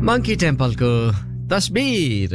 Monkey टेम्पलको तस्बिर।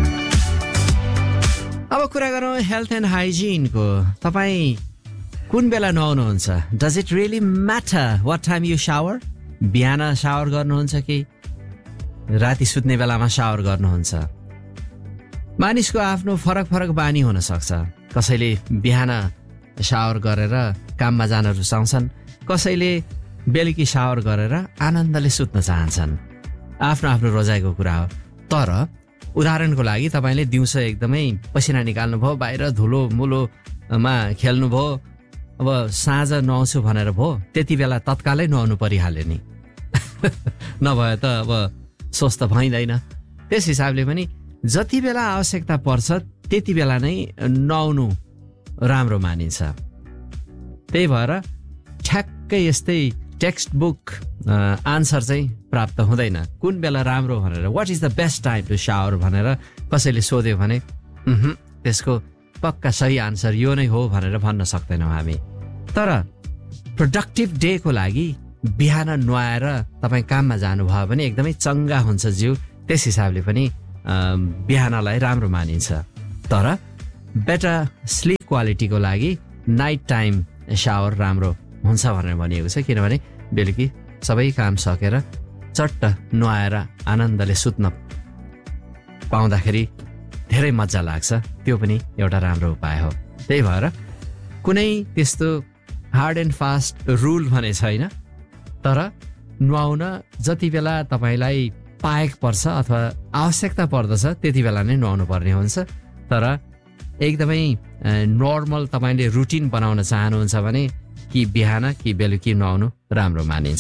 अब कुरा गरौँ हेल्थ एन्ड हाइजिनको। तपाईँ कुन बेला नुहाउनुहुन्छ? Does it really matter what time you shower? बिहान शावर गर्नुहुन्छ कि राति सुत्ने बेलामा शावर गर्नुहुन्छ? मानिसको आफ्नो फरक फरक बानी हुन सक्छ। कसैले बिहान शावर गरेर काममा जान रुचाउँछन्, कसैले बेलुकी शावर गरेर आनन्दले सुत्न चाहन्छन्। आफ्नो आफ्नो रोजाइको कुरा हो। तर उदाहरणको लागि तपाईँले दिउँसो एकदमै पसिना निकाल्नुभयो, बाहिर धुलो मुलोमा खेल्नुभयो, अब साँझ नुहाउँछु भनेर भयो, त्यति बेला तत्कालै नुहाउनु परिहाल्यो नि। नभए त अब स्वस्थ भइँदैन। त्यस हिसाबले पनि जति बेला आवश्यकता पर्छ त्यति बेला नै नुहाउनु राम्रो मानिन्छ। त्यही भएर ठ्याक्कै यस्तै टेक्स्ट बुक आन्सर चाहिँ प्राप्त हुँदैन। कुन बेला राम्रो भनेर, what is the best time to shower भनेर कसैले सोध्यो भने त्यसको पक्का सही आन्सर यो नै हो भनेर भन्न सक्दैनौँ हामी। तर प्रोडक्टिभ डेको लागि बिहान नुहाएर तपाईँ काममा जानुभयो भने एकदमै चङ्गा हुन्छ जिउ। त्यस हिसाबले पनि बिहानलाई राम्रो मानिन्छ। तर बेटर स्लिप क्वालिटीको लागि नाइट टाइम शावर राम्रो हुन्छ भनेर भनिएको छ। किनभने बेलुकी सबै काम सकेर चट्ट नुहाएर आनन्दले सुत्न पाउँदाखेरि धेरै मजा लाग्छ। त्यो पनि एउटा राम्रो उपाय हो। त्यही भएर कुनै त्यस्तो हार्ड एन्ड फास्ट रुल भने छैन। तर नुहाउन जति बेला तपाईँलाई पाएको पर्छ अथवा आवश्यकता पर्दछ त्यति बेला नै नुहाउनु पर्ने हुन्छ। तर एकदमै नर्मल तपाईँले रुटिन बनाउन चाहनुहुन्छ भने कि बिहान कि बेलुकी नुहाउनु राम्रो मानिन्छ।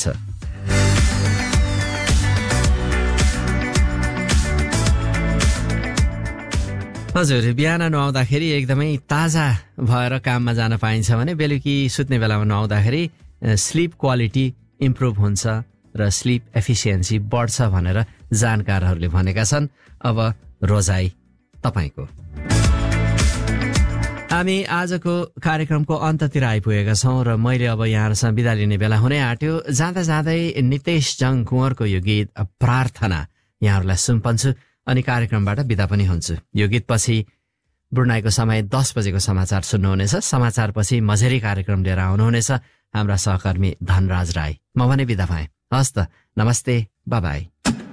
हजुर, बिहान नुहाउँदाखेरि एकदमै ताजा भएर काममा जान पाइन्छ भने बेलुकी सुत्ने बेलामा नुहाउँदाखेरि स्लिप क्वालिटी इम्प्रुभ हुन्छ र स्लिप एफिसियन्सी बढ्छ भनेर जानकारहरूले भनेका छन्। अब रोजाइ तपाईँको। हामी आजको कार्यक्रमको अन्ततिर आइपुगेका छौँ र मैले अब यहाँहरूसँग बिदा लिने बेला हुनै आँट्यो। जाँदा जाँदै नितेश जङ कुँवरको यो गीत प्रार्थना यहाँहरूलाई सुम्पन्छु अनि कार्यक्रमबाट बिदा पनि हुन्छु। यो गीतपछि ब्रुनाईको समय 10 बजेको समाचार सुन्नुहुनेछ। समाचारपछि मझेरी कार्यक्रम लिएर आउनुहुनेछ हाम्रा सहकर्मी धनराज राई। म भने बिदा भएँ। हस् त, नमस्ते, बाई बाई।